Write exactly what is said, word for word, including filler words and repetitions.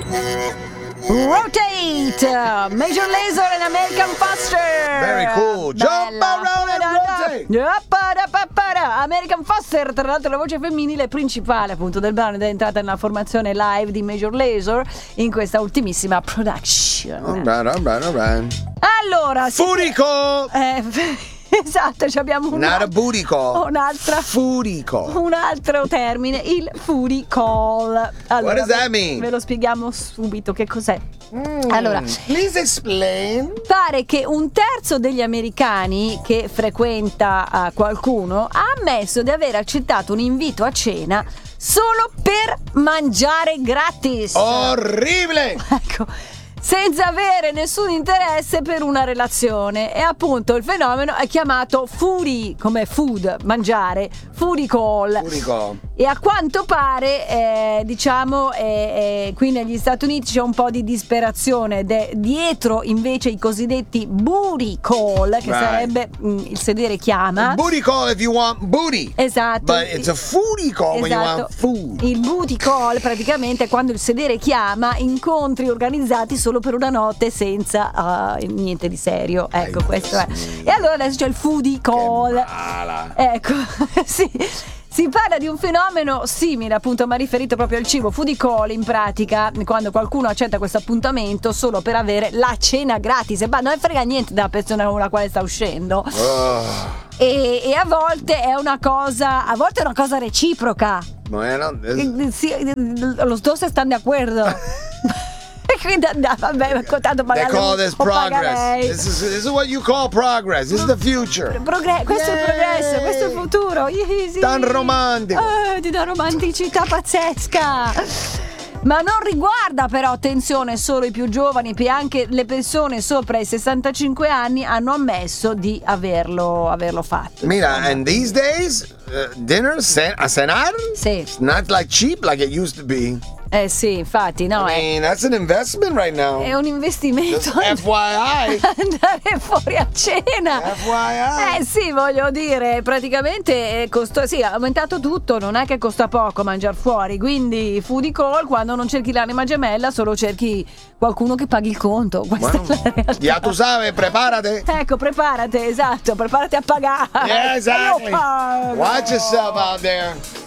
Rotate, Major Lazer and American Foster. Very cool. Jump Bella. around and rotate. American Foster, tra l'altro la voce femminile principale appunto del brano, ed è entrata nella formazione live di Major Lazer in questa ultimissima production. Alright, alright, alright. Allora, Furico! Eh, esatto, ci abbiamo un Not a booty call. un'altra Furico. un altro termine, il foodie call. Allora, What does that mean? Ve lo spieghiamo subito che cos'è. Mm, Allora, please explain. pare che un terzo degli americani che frequenta uh, qualcuno ha ammesso di aver accettato un invito a cena solo per mangiare gratis. Orribile! Ecco, senza avere nessun interesse per una relazione. E appunto il fenomeno è chiamato foodie, come food, mangiare, foodie call. Furico. E a quanto pare, eh, diciamo, eh, eh, qui negli Stati Uniti c'è un po' di disperazione de- dietro invece i cosiddetti booty call, che Right. sarebbe mh, il sedere chiama. Booty call if you want booty. Esatto. But it's a foodie call when you Esatto. want food. Il booty call praticamente è quando il sedere chiama incontri organizzati solo per una notte senza uh, niente di serio. Ecco, Ai, questo è. sì. E allora adesso c'è il foodie call. Che mala. Ecco, sì. Si parla di un fenomeno simile, appunto, ma riferito proprio al cibo. Foodie call, in pratica, quando qualcuno accetta questo appuntamento solo per avere la cena gratis, e bah, non ne frega niente della persona con la quale sta uscendo. Oh, E, e a volte è una cosa, a volte è una cosa reciproca. bueno, this- Sí, los dos están de acuerdo. E quindi andava, vabbè, tanto they magari call this o paga progress. lei. This is, this is what you call progress. This is the future. Progre- questo è il progresso, Yay! questo è il futuro. Easy. Tan romantico. Eh, ti dà romanticità pazzesca. Ma non riguarda però, attenzione, solo i più giovani, perché anche le persone sopra i sessantacinque anni hanno ammesso di averlo, averlo fatto. Mira, and these days, uh, dinner, cen- a cenar, Sì, it's not like cheap like it used to be. eh sì, infatti, no, I è, mean, that's an investment right now. è un investimento. Just F Y I. Andare fuori a cena. F Y I. Eh sì, voglio dire, praticamente costa, sì, è aumentato tutto, non è che costa poco mangiare fuori, quindi foodie call, quando non cerchi l'anima gemella, solo cerchi qualcuno che paghi il conto. Questa Bueno, è la realtà. ya tú sabes, prepárate. Ecco, preparati, esatto, preparati a pagare. Yeah, exactly. Io pago. Watch yourself out there.